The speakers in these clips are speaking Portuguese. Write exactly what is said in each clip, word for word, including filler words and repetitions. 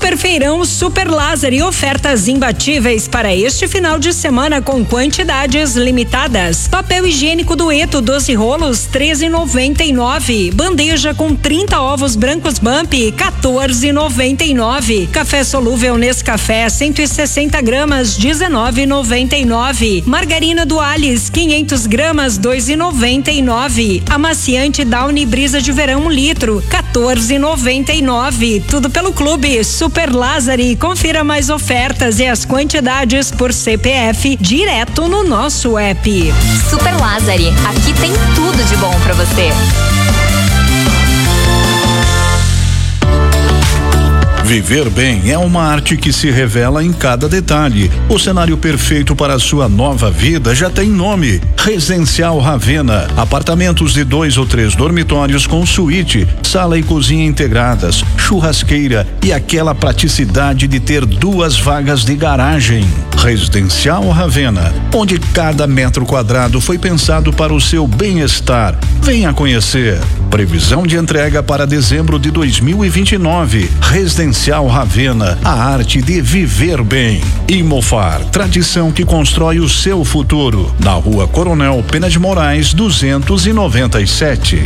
Super Feirão Super Lázaro e ofertas imbatíveis para este final de semana com quantidades limitadas. Papel higiênico Dueto doze rolos treze e noventa e nove. Bandeja com trinta ovos brancos Bump quatorze e noventa e nove. Café solúvel Nescafé cento e sessenta gramas dezenove e noventa e nove. Margarina do Alice quinhentas gramas dois e noventa e nove. Amaciante Downy Brisa de Verão um litro quatorze e noventa e nove. Tudo pelo Clube Super Lázaro. Confira mais ofertas e as quantidades por C P F direto no nosso app. Super Lázaro, aqui tem tudo de bom pra você. Viver bem é uma arte que se revela em cada detalhe. O cenário perfeito para a sua nova vida já tem nome: Residencial Ravena. Apartamentos de dois ou três dormitórios com suíte, sala e cozinha integradas, churrasqueira e aquela praticidade de ter duas vagas de garagem. Residencial Ravena, onde cada metro quadrado foi pensado para o seu bem-estar. Venha conhecer. Previsão de entrega para dezembro de dois mil e vinte e nove. Residencial Ravena, a arte de viver bem. Imofar, tradição que constrói o seu futuro. Na Rua Coronel Pena de Moraes, duzentos e noventa e sete.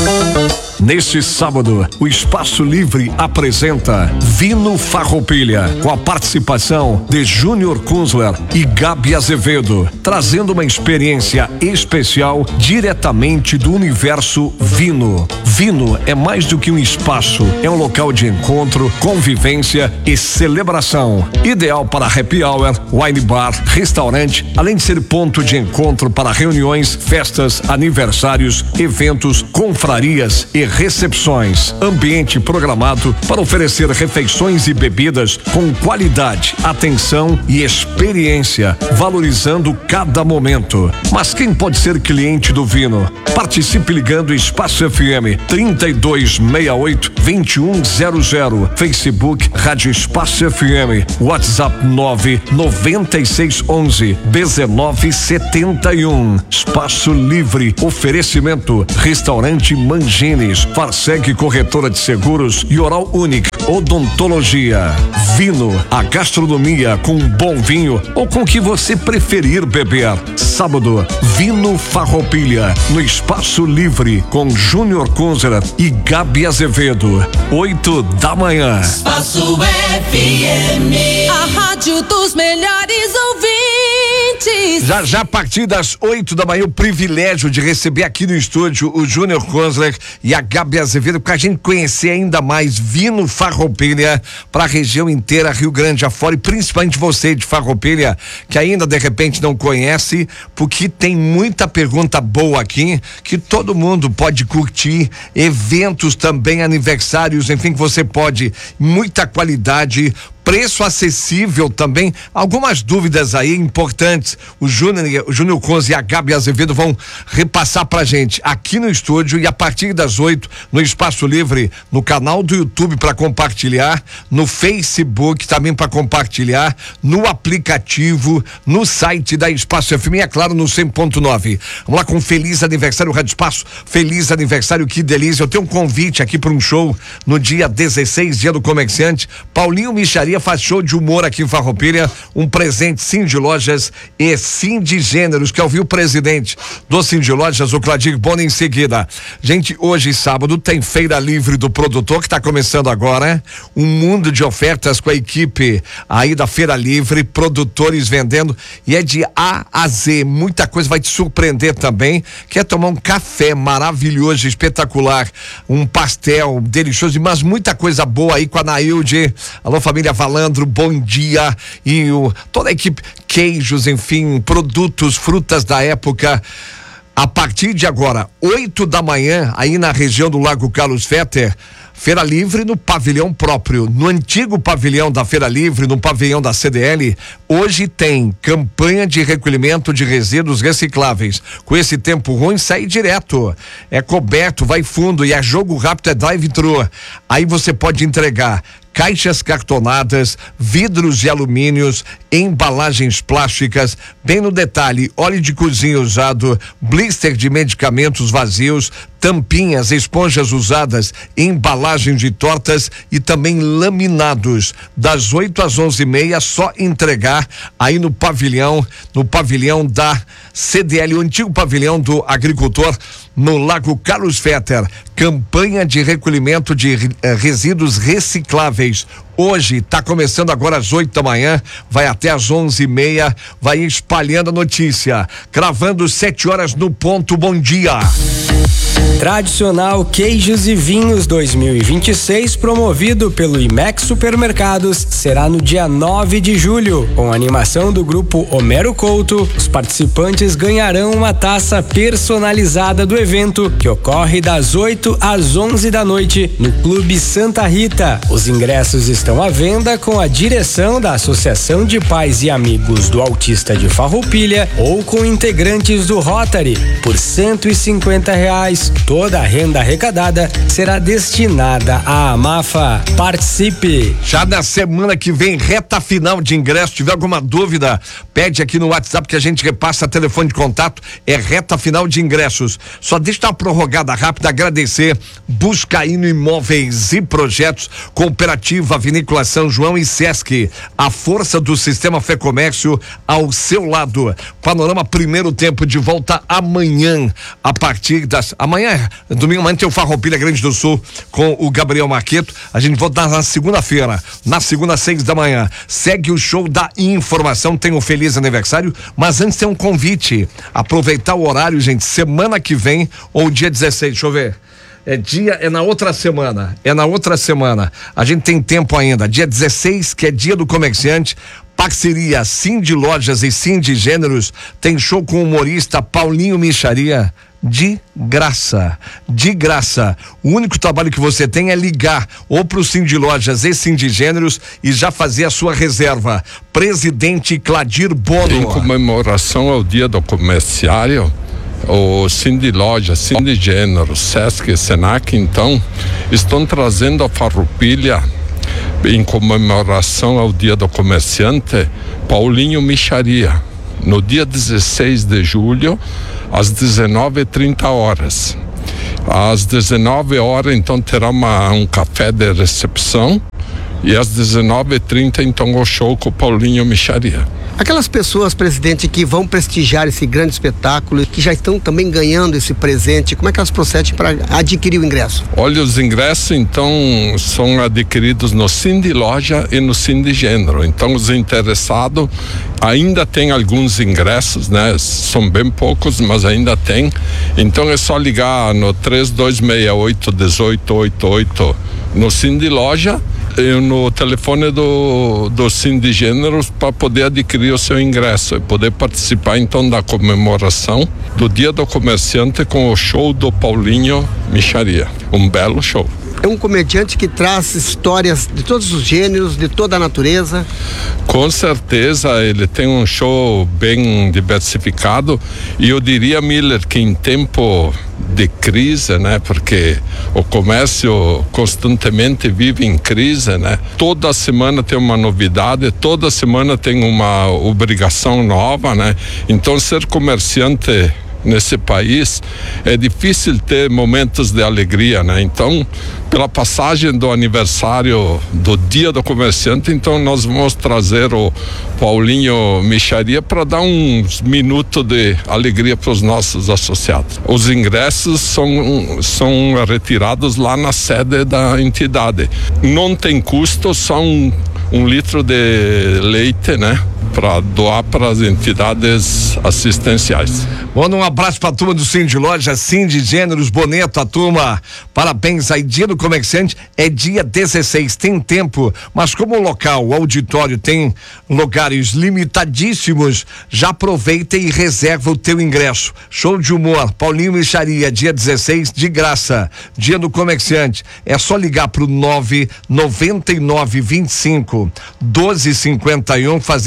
Neste sábado, o Espaço Livre apresenta Vino Farroupilha, com a participação de Júnior Kunzler e Gabi Azevedo, trazendo uma experiência especial diretamente do universo Vino. Vino é mais do que um espaço, é um local de encontro, convivência e celebração. Ideal para happy hour, wine bar, restaurante, além de ser ponto de encontro para reuniões, festas, aniversários, eventos, confrarias e recepções. Ambiente programado para oferecer refeições e bebidas com qualidade, atenção e experiência, valorizando cada momento. Mas quem pode ser cliente do Vino? Participe ligando Espaço F M trinta e dois sessenta e oito vinte e um zero zero, Facebook Rádio Espaço F M, WhatsApp nove noventa e seis onze dezenove setenta e um. Espaço Livre, oferecimento Restaurante Mangines, Farseg Corretora de Seguros e Oral Unique Odontologia. Vino, a gastronomia com bom vinho ou com o que você preferir beber. Sábado, Vino Farroupilha, no Espaço Livre, com Júnior Kunzler e Gabi Azevedo, oito da manhã. Espaço F M, a rádio dos melhores ouvintes. Já já a partir das oito da manhã, o privilégio de receber aqui no estúdio o Júnior Kunzler e a Gabi Azevedo, para a gente conhecer ainda mais Vino Farroupilha para a região inteira, Rio Grande afora, e principalmente você de Farroupilha, que ainda de repente não conhece, porque tem muita pergunta boa aqui que todo mundo pode curtir, eventos também, aniversários, enfim, que você pode, muita qualidade, preço acessível também. Algumas dúvidas aí importantes, o Júnior, o Júnior Kunzler e a Gabi Azevedo vão repassar pra gente aqui no estúdio, e a partir das oito no Espaço Livre, no canal do YouTube para compartilhar, no Facebook também para compartilhar, no aplicativo, no site da Espaço F M e, é claro, no cem ponto nove. Vamos lá com feliz aniversário, Rádio Espaço, feliz aniversário, que delícia. Eu tenho um convite aqui para um show no dia dezesseis, dia do comerciante. Paulinho Micharia faz show de humor aqui em Farroupilha, um presente Cindy Lojas e Cindy Gêneros, que é ouvir o presidente do Cindy Lojas, o Cladir Boni, em seguida. Gente, hoje sábado tem Feira Livre do Produtor, que está começando agora, um mundo de ofertas com a equipe aí da Feira Livre, produtores vendendo, e é de A a Z, muita coisa vai te surpreender também. Quer tomar um café maravilhoso, espetacular, um pastel delicioso, mas muita coisa boa aí com a Nailde. Alô, família Valandro, bom dia. E o, toda a equipe, queijos, enfim, produtos, frutas da época. A partir de agora, oito da manhã, aí na região do Lago Carlos Fetter, Feira Livre no pavilhão próprio, no antigo pavilhão da Feira Livre, no pavilhão da C D L, hoje tem campanha de recolhimento de resíduos recicláveis. Com esse tempo ruim, sai direto. É coberto, vai fundo, e é jogo rápido, é drive-thru. Aí você pode entregar caixas cartonadas, vidros de alumínios, embalagens plásticas, bem no detalhe, óleo de cozinha usado, blister de medicamentos vazios, tampinhas, esponjas usadas, embalagem de tortas e também laminados. Das oito às onze e meia, só entregar aí no pavilhão, no pavilhão da C D L, o antigo pavilhão do agricultor, no Lago Carlos Fetter. Campanha de recolhimento de eh, resíduos recicláveis. Hoje está começando agora às oito da manhã, vai até às onze e meia, vai espalhando a notícia, cravando sete horas no ponto. Bom dia. Tradicional Queijos e Vinhos dois mil e vinte e seis, promovido pelo Imex Supermercados, será no dia nove de julho. Com a animação do grupo Homero Couto, os participantes ganharão uma taça personalizada do evento, que ocorre das oito às onze da noite no Clube Santa Rita. Os ingressos estão à venda com a direção da Associação de Pais e Amigos do Autista de Farroupilha ou com integrantes do Rotary por cento e cinquenta reais. Toda a renda arrecadada será destinada à AMAFA. Participe! Já na semana que vem, reta final de ingresso. Se tiver alguma dúvida, pede aqui no WhatsApp que a gente repassa telefone de contato. É reta final de ingressos. Só deixa uma prorrogada rápida, agradecer Buscaíno Imóveis e Projetos, Cooperativa Vinícola São João e Sesc. A força do sistema Fê Comércio ao seu lado. Panorama Primeiro Tempo de volta amanhã, a partir das... Amanhã, domingo amanhã tem o Farroupilha Grande do Sul com o Gabriel Marqueto. A gente volta na segunda-feira, na segunda, seis da manhã. Segue o show da informação, tem um feliz aniversário, mas antes tem um convite. Aproveitar o horário, gente, semana que vem ou dia dezesseis, deixa eu ver. É dia, é na outra semana, é na outra semana. A gente tem tempo ainda. Dia dezesseis, que é dia do comerciante. Parceria Cindy Lojas e Cindy Gêneros, tem show com o humorista Paulinho Micharia. De graça, de graça. O único trabalho que você tem é ligar ou pro Cindy Lojas e Cindy Gêneros e já fazer a sua reserva. Presidente Cladir Bono. Em comemoração ao Dia do Comerciário, o Cindy Loja, Cindy Gênero, Sesc e Senac, então, estão trazendo a Farroupilha, em comemoração ao Dia do Comerciante, Paulinho Micharia, no dia dezesseis de julho, às dezenove e trinta horas. Às dezenove horas, então, terá uma, um café de recepção, e às dezenove e trinta, então, o show com o Paulinho Micharia. Aquelas pessoas, presidente, que vão prestigiar esse grande espetáculo, que já estão também ganhando esse presente, como é que elas procedem para adquirir o ingresso? Olha, os ingressos, então, são adquiridos no Cindy Loja e no Cindy Gênero. Então, os interessados ainda tem alguns ingressos, né? São bem poucos, mas ainda tem. Então, é só ligar no três dois seis oito, um oito oito oito no Cindy Loja e no telefone do, do Cindy Gêneros para poder adquirir o seu ingresso e poder participar então da comemoração do Dia do Comerciante com o show do Paulinho Micharia. Um belo show. É um comediante que traz histórias de todos os gêneros, de toda a natureza. Com certeza, ele tem um show bem diversificado e eu diria, Miller, que em tempo de crise, né? Porque o comércio constantemente vive em crise, né? Toda semana tem uma novidade, toda semana tem uma obrigação nova, né? Então, ser comerciante nesse país é difícil ter momentos de alegria, né? Então, pela passagem do aniversário do Dia do Comerciante, então nós vamos trazer o Paulinho Micharia para dar uns minutos de alegria para os nossos associados. Os ingressos são, são retirados lá na sede da entidade. Não tem custo, só um, um litro de leite, né? Para doar para as entidades assistenciais. Manda um abraço para a turma do Cindy Loja, Cindy Gêneros, Boneto, a turma. Parabéns aí, Dia do Comerciante é dia dezesseis, tem tempo, mas como o local, o auditório tem lugares limitadíssimos, já aproveita e reserva o teu ingresso. Show de humor, Paulinho Micharia, dia dezesseis, de graça. Dia do Comerciante, é só ligar pro nove nove nove, vinte e cinco, doze cinquenta e um, fazer tua reserva.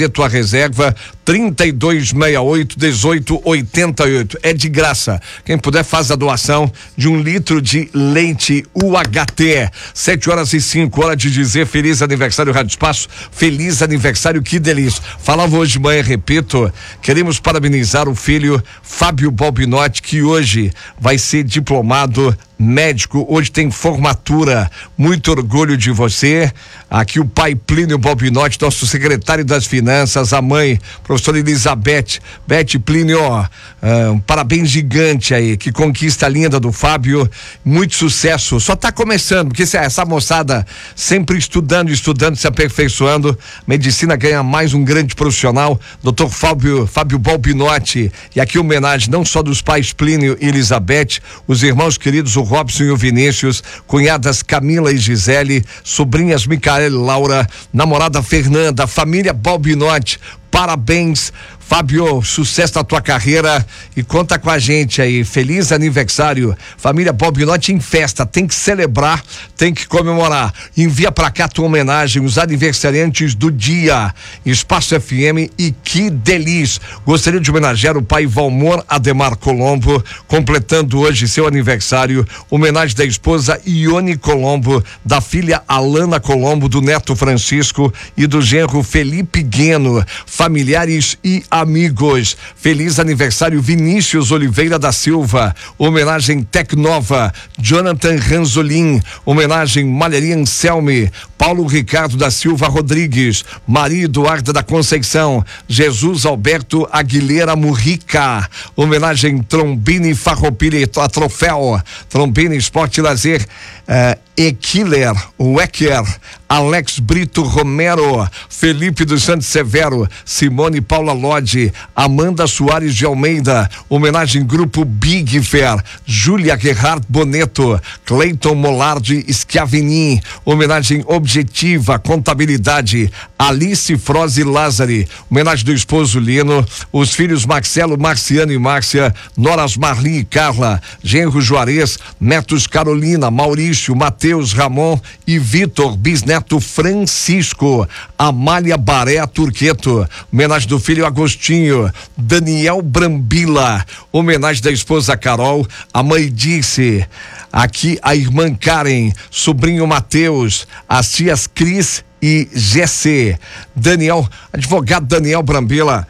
reserva, trinta e dois sessenta e oito, dezoito oitenta e oito. É de graça. Quem puder faz a doação de um litro de leite U H T. Sete horas e cinco, hora de dizer feliz aniversário, Rádio Espaço. Feliz aniversário, que delícia. Falava hoje de manhã, repito, queremos parabenizar o filho Fábio Balbinotti, que hoje vai ser diplomado médico, hoje tem formatura. Muito orgulho de você. Aqui o pai Plínio Balbinotti, nosso secretário das Finanças, a mãe, professora Elizabeth. Beth, Plínio, ó, um, parabéns gigante aí, que conquista linda do Fábio, muito sucesso. Só tá começando, porque essa moçada sempre estudando, estudando, se aperfeiçoando. Medicina ganha mais um grande profissional, doutor Fábio, Fábio Balbinotti. E aqui homenagem não só dos pais Plínio e Elizabeth, os irmãos queridos, o Robson e o Vinícius, cunhadas Camila e Gisele, sobrinhas Micaela e Laura, namorada Fernanda, família Balbinotti. Parabéns, Fábio, sucesso na tua carreira e conta com a gente aí. Feliz aniversário, família Balbinotti em festa, tem que celebrar, tem que comemorar. Envia pra cá tua homenagem, os aniversariantes do dia, Espaço F M. E que delícia. Gostaria de homenagear o pai Valmor Ademar Colombo, completando hoje seu aniversário. Homenagem da esposa Ione Colombo, da filha Alana Colombo, do neto Francisco e do genro Felipe Gueno. Familiares e amigos. Feliz aniversário, Vinícius Oliveira da Silva. Homenagem Tecnova, Jonathan Ranzolin. Homenagem Malheria Anselme, Paulo Ricardo da Silva Rodrigues, Maria Eduarda da Conceição, Jesus Alberto Aguilera Murrica. Homenagem Trombini Farroupilha a Troféu, Trombini Esporte e Lazer, uh, Equiler, Wecker, Alex Brito Romero, Felipe dos Santos Severo, Simone Paula Lodi, Amanda Soares de Almeida. Homenagem Grupo Big Fair, Júlia Gerhard Boneto, Cleiton Molardi Schiavini. Homenagem Objetiva Contabilidade, Alice Froze Lázari. Homenagem do esposo Lino, os filhos Marcelo, Marciano e Márcia, noras Marli e Carla, genro Juarez, netos Carolina, Maurício, Mateus, Ramon e Vitor, bisneto Francisco, Amália Baré Turqueto. Homenagem do filho Agostinho, Daniel Brambila. Homenagem da esposa Carol, a mãe Disse, aqui a irmã Karen, sobrinho Mateus, as tias Cris e G C. Daniel, advogado Daniel Brambila.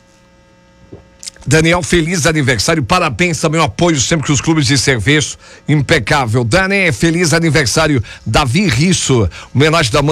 Daniel, feliz aniversário, parabéns também, o apoio sempre que os clubes de serviço, impecável. Dani, feliz aniversário. Davi Risso, homenagem da mãe